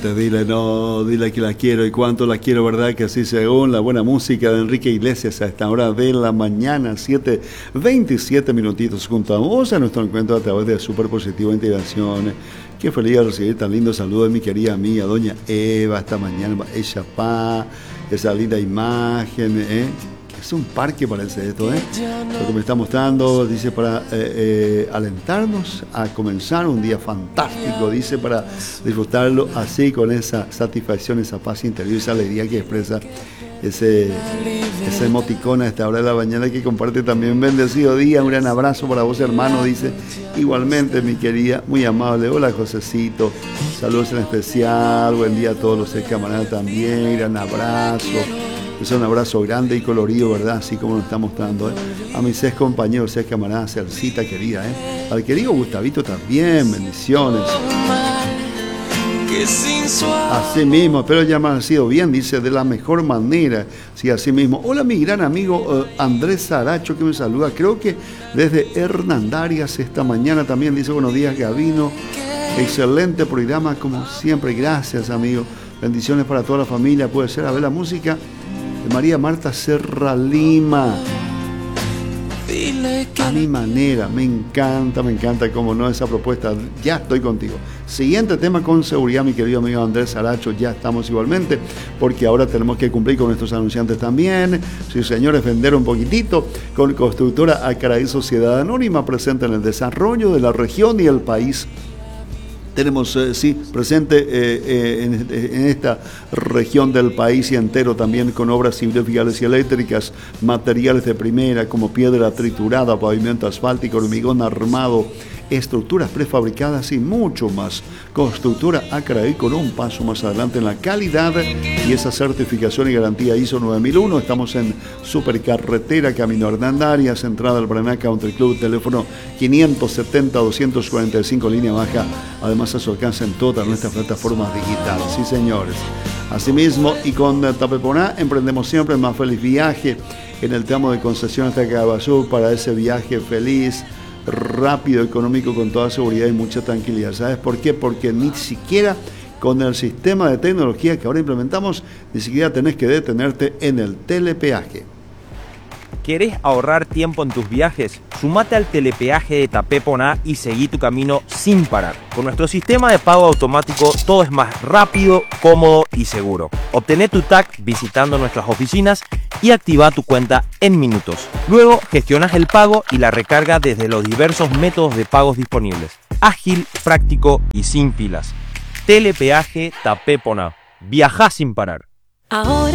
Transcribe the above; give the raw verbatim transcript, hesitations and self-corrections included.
Te dile no, dile que la quiero y cuánto la quiero, ¿verdad? Que así según la buena música de Enrique Iglesias a esta hora de la mañana, siete veintisiete minutitos junto a vos a nuestro encuentro a través de Super Positivo Integración. Qué feliz de recibir tan lindo saludo de mi querida amiga, doña Eva, esta mañana, ella pa, esa linda imagen, ¿eh? Es un parque parece esto, ¿eh? Lo que me está mostrando, dice, para eh, eh, alentarnos a comenzar un día fantástico, dice, para disfrutarlo así, con esa satisfacción, esa paz interior, esa alegría que expresa ese, ese emoticón a esta hora de la mañana que comparte también. Bendecido día, un gran abrazo para vos, hermano, dice, igualmente, mi querida, muy amable. Hola, Josecito, saludos en especial, buen día a todos los camaradas también, gran abrazo. Es un abrazo grande y colorido, ¿verdad? Así como nos está mostrando, ¿eh? A mis seis compañeros, seis camaradas, Cercita querida, ¿eh? Al querido Gustavito también, bendiciones. Así mismo, espero ya me ha sido bien, dice, de la mejor manera. Sí, así mismo. Hola, mi gran amigo uh, Andrés Saracho, que me saluda, creo que desde Hernandarias esta mañana también, dice, buenos días, Gabino. Excelente programa, como siempre, gracias, amigo. Bendiciones para toda la familia, puede ser, a ver la música de María Marta Serra Lima. A mi manera, me encanta, me encanta, como no, esa propuesta. Ya estoy contigo. Siguiente tema con seguridad, mi querido amigo Andrés Saracho, ya estamos igualmente, porque ahora tenemos que cumplir con nuestros anunciantes también. Sí, señores, vender un poquitito con Constructora Acaraí Sociedad Anónima, presente en el desarrollo de la región y el país. Tenemos, eh, sí, presente eh, eh, en, en esta región del país y entero también con obras civiles, viales y eléctricas, materiales de primera como piedra triturada, pavimento asfáltico, hormigón armado, estructuras prefabricadas y mucho más. Constructora Acaraí, con un paso más adelante en la calidad y esa certificación y garantía I S O nueve mil uno. Estamos en Supercarretera, Camino Hernandarias, entrada al Paraná Country Club, teléfono quinientos setenta, doscientos cuarenta y cinco, línea baja. Además, a su alcance en todas nuestras plataformas digitales. Sí, señores. Asimismo, y con Tapeponá, emprendemos siempre el más feliz viaje en el tramo de concesión hasta Cabazú, para ese viaje feliz, rápido, económico, con toda seguridad y mucha tranquilidad. ¿Sabes por qué? Porque ni siquiera con el sistema de tecnología que ahora implementamos, ni siquiera tenés que detenerte en el telepeaje. ¿Querés ahorrar tiempo en tus viajes? Sumate al telepeaje de Tapeponá y seguí tu camino sin parar. Con nuestro sistema de pago automático todo es más rápido, cómodo y seguro. Obtené tu T A C visitando nuestras oficinas y activa tu cuenta en minutos. Luego gestionas el pago y la recarga desde los diversos métodos de pagos disponibles. Ágil, práctico y sin filas. Telepeaje Tapeponá. Viajá sin parar. Ahora